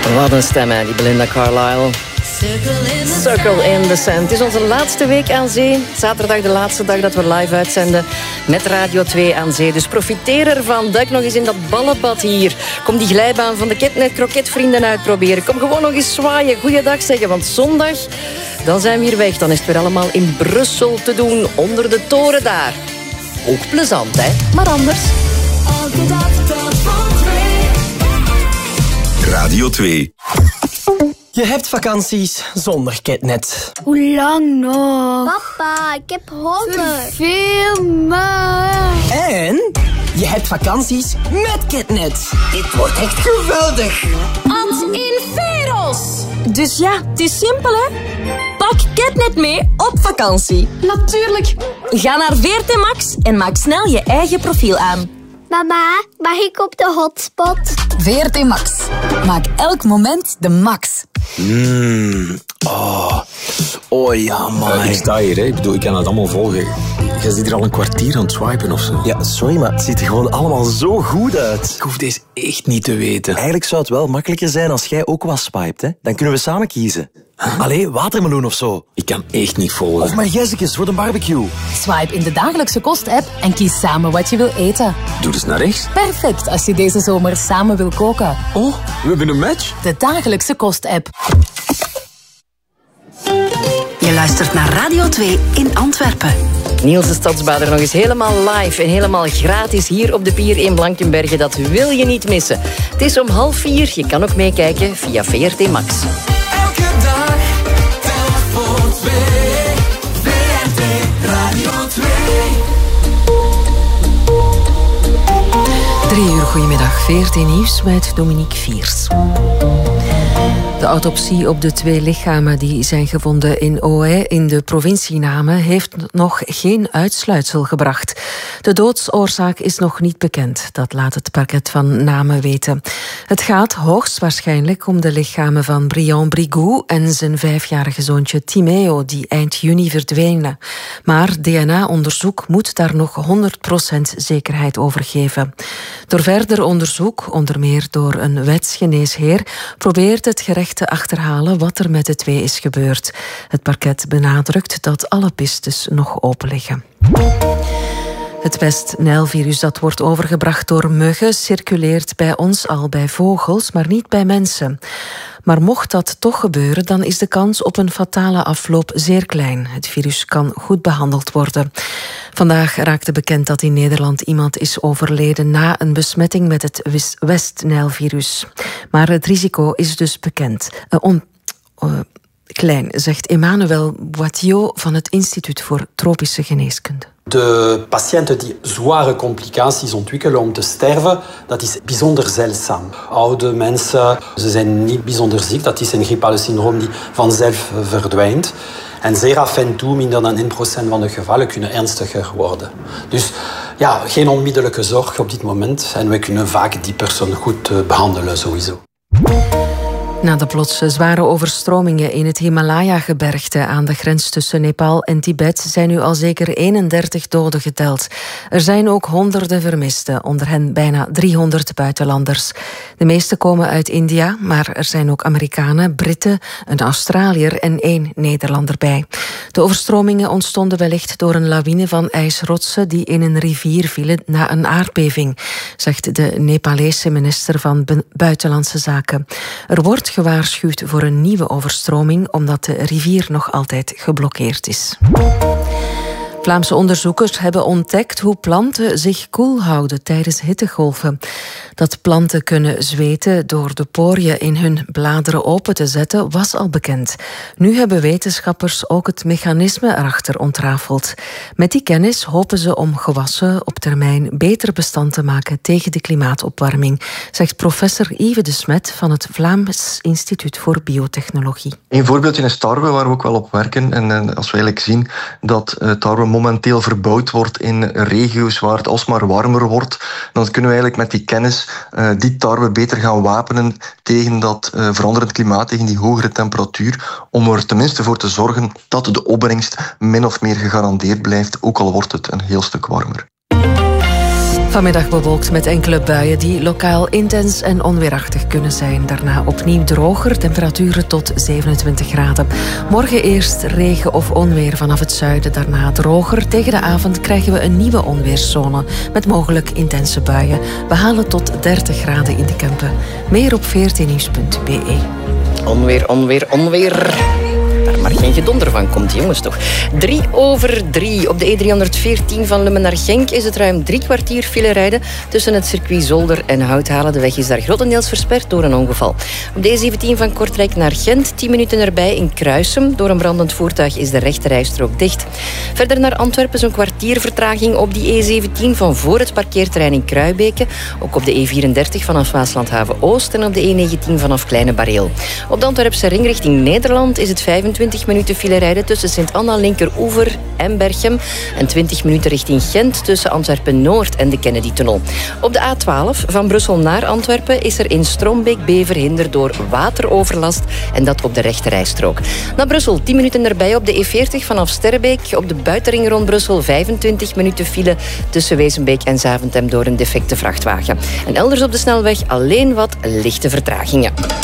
Wat een stem, hè, die Belinda Carlisle. Circle in the Sand. Het is onze laatste week aan zee. Zaterdag de laatste dag dat we live uitzenden met Radio 2 aan zee. Dus profiteer ervan. Duik nog eens in dat ballenbad hier. Kom die glijbaan van de Ketnet Kroketvrienden uitproberen. Kom gewoon nog eens zwaaien. Goeiedag zeggen, want zondag dan zijn we hier weg. Dan is het weer allemaal in Brussel te doen. Onder de toren daar. Ook plezant, hè? Maar anders. Elke dag tot van 2. Radio 2. Je hebt vakanties zonder Ketnet. Hoe lang nog? Papa, ik heb honger. Veel maar. En je hebt vakanties met Ketnet. Dit wordt echt geweldig. Ad inferos. Dus ja, het is simpel, hè? Pak Ketnet mee op vakantie. Natuurlijk. Ga naar VRT Max en maak snel je eigen profiel aan. Mama, mag ik op de hotspot? VRT Max. Maak elk moment de max. Oh ja, man. Ik sta hier, hè. Ik bedoel, ik kan het allemaal volgen. Je zit hier al een kwartier aan het swipen of zo. Ja, sorry, maar het ziet er gewoon allemaal zo goed uit. Ik hoef deze echt niet te weten. Eigenlijk zou het wel makkelijker zijn als jij ook wat swipet, hè. Dan kunnen we samen kiezen. Allee, watermeloen of zo. Ik kan echt niet volgen. Of margezekes voor de barbecue. Swipe in de dagelijkse kost-app en kies samen wat je wil eten. Doe dus naar rechts. Perfect als je deze zomer samen wil koken. Oh, we hebben een match. De dagelijkse kost-app. Je luistert naar Radio 2 in Antwerpen. Niels de Stadsbader nog eens helemaal live en helemaal gratis hier op de pier in Blankenberge. Dat wil je niet missen. Het is om 3:30. Je kan ook meekijken via VRT Max. Elke dag telt voor 2. VRT Radio 2. 3 uur, goedemiddag. VRT Nieuws met Dominique Viers. De autopsie op de 2 lichamen die zijn gevonden in Ohain in de provincie Namen heeft nog geen uitsluitsel gebracht. De doodsoorzaak is nog niet bekend, dat laat het parket van Namen weten. Het gaat hoogstwaarschijnlijk om de lichamen van Brian Brigou en zijn 5-jarige zoontje Timeo, die eind juni verdwenen. Maar DNA-onderzoek moet daar nog 100% zekerheid over geven. Door verder onderzoek, onder meer door een wetsgeneesheer, probeert het gerecht te achterhalen wat er met de 2 is gebeurd. Het parket benadrukt dat alle pistes nog open liggen. Het West-Nijlvirus dat wordt overgebracht door muggen circuleert bij ons al bij vogels, maar niet bij mensen. Maar mocht dat toch gebeuren, dan is de kans op een fatale afloop zeer klein. Het virus kan goed behandeld worden. Vandaag raakte bekend dat in Nederland iemand is overleden na een besmetting met het West-Nijlvirus. Maar het risico is dus bekend. Klein, zegt Emmanuel Boitiot van het Instituut voor Tropische Geneeskunde. De patiënten die zware complicaties ontwikkelen om te sterven, dat is bijzonder zeldzaam. Oude mensen, ze zijn niet bijzonder ziek. Dat is een griepale syndroom die vanzelf verdwijnt. En zeer af en toe, minder dan 1% van de gevallen, kunnen ernstiger worden. Dus ja, geen onmiddellijke zorg op dit moment. En we kunnen vaak die persoon goed behandelen sowieso. Na de plots zware overstromingen in het Himalaya-gebergte aan de grens tussen Nepal en Tibet zijn nu al zeker 31 doden geteld. Er zijn ook honderden vermisten, onder hen bijna 300 buitenlanders. De meeste komen uit India, maar er zijn ook Amerikanen, Britten, een Australiër en 1 Nederlander bij. De overstromingen ontstonden wellicht door een lawine van ijsrotsen die in een rivier vielen na een aardbeving, zegt de Nepalese minister van Buitenlandse Zaken. Er wordt gewaarschuwd voor een nieuwe overstroming omdat de rivier nog altijd geblokkeerd is. Vlaamse onderzoekers hebben ontdekt hoe planten zich koel houden tijdens hittegolven. Dat planten kunnen zweten door de poriën in hun bladeren open te zetten was al bekend. Nu hebben wetenschappers ook het mechanisme erachter ontrafeld. Met die kennis hopen ze om gewassen op termijn beter bestand te maken tegen de klimaatopwarming, zegt professor Yves de Smet van het Vlaams Instituut voor Biotechnologie. Een voorbeeldje is tarwe, waar we ook wel op werken. En als we eigenlijk zien dat tarwe momenteel verbouwd wordt in regio's waar het alsmaar warmer wordt, dan kunnen we eigenlijk met die kennis die tarwe beter gaan wapenen tegen dat veranderend klimaat, tegen die hogere temperatuur, om er tenminste voor te zorgen dat de opbrengst min of meer gegarandeerd blijft, ook al wordt het een heel stuk warmer. Vanmiddag bewolkt met enkele buien die lokaal intens en onweerachtig kunnen zijn. Daarna opnieuw droger, temperaturen tot 27 graden. Morgen eerst regen of onweer vanaf het zuiden, daarna droger. Tegen de avond krijgen we een nieuwe onweerszone met mogelijk intense buien. We halen tot 30 graden in de Kempen. Meer op 14nieuws.be. Onweer, onweer, onweer. Daar maar geen gedonder van komt, jongens toch. 3:03. Op de E314 van Lummen naar Genk is het ruim 3 kwartier file rijden tussen het circuit Zolder en Houthalen. De weg is daar grotendeels versperd door een ongeval. Op de E17 van Kortrijk naar Gent, 10 minuten erbij in Kruisum. Door een brandend voertuig is de rechterrijstrook dicht. Verder naar Antwerpen zo'n kwartier vertraging op die E17 van voor het parkeerterrein in Kruibeke. Ook op de E34 vanaf Waaslandhaven Oost en op de E19 vanaf Kleine Bareel. Op de Antwerpse ring richting Nederland is het 25 minuten file rijden tussen Sint-Anna, Linkeroever en Berchem. En 20 minuten richting Gent tussen Antwerpen-Noord en de Kennedy-tunnel. Op de A12 van Brussel naar Antwerpen is er in Strombeek-B verhinderd door wateroverlast en dat op de rechterrijstrook. Naar Brussel 10 minuten erbij op de E40 vanaf Sterrebeek. Op de buitenring rond Brussel 25 minuten file tussen Wezenbeek en Zaventem door een defecte vrachtwagen. En elders op de snelweg alleen wat lichte vertragingen.